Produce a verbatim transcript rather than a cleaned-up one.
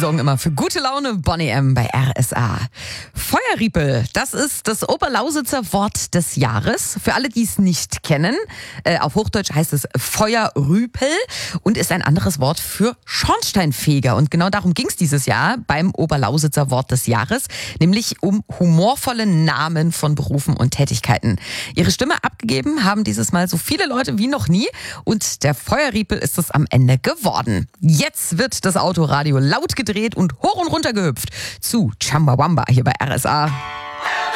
sorgen immer für gute Laune. Bonnie M. bei R S A. Feuerriepel, das ist das Oberlausitzer Wort des Jahres. Für alle, die es nicht kennen, äh, auf Hochdeutsch heißt es Feuerrüpel und ist ein anderes Wort für Schornsteinfeger. Und genau darum ging es dieses Jahr beim Oberlausitzer Wort des Jahres, nämlich um humorvolle Namen von Berufen und Tätigkeiten. Ihre Stimme abgegeben haben dieses Mal so viele Leute wie noch nie und der Feuerriepel ist es am Ende geworden. Jetzt wird das Autoradio laut gedreht und hoch und runter gehüpft zu Chumbawamba hier bei R S A.